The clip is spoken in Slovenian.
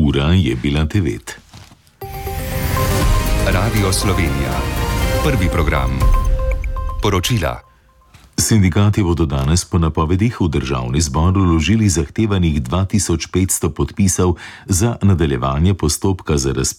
Ura je bila 9. Radio Slovenija. Prvi program. Poročila. Sindikati bodo danes po napovedih v državni zbor vložili zahtevanih 2500 podpisov za nadaljevanje postopka za razpis